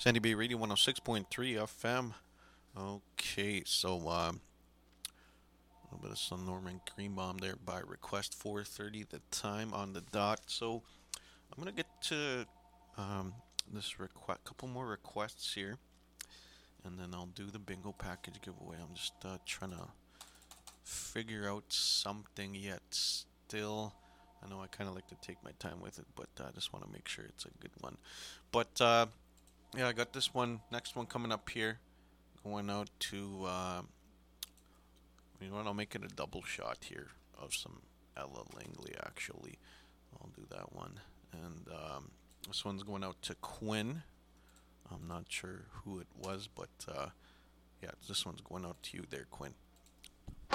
Sandy Bay Radio 106.3 FM. Okay, so a little bit of some Norman Greenbaum there by request 4:30 the time on the dot. So I'm gonna get to um, this request, couple more requests here, and then I'll do the bingo package giveaway. I'm just trying to figure out something yet. Still, I know I kind of like to take my time with it, but I just want to make sure it's a good one. But yeah, I got this one, next one coming up here, going out to you know what? I'll make it a double shot here of some Ella Langley. Actually, I'll do that one, and this one's going out to Quinn. I'm not sure who it was, but yeah, this one's going out to you there, Quinn.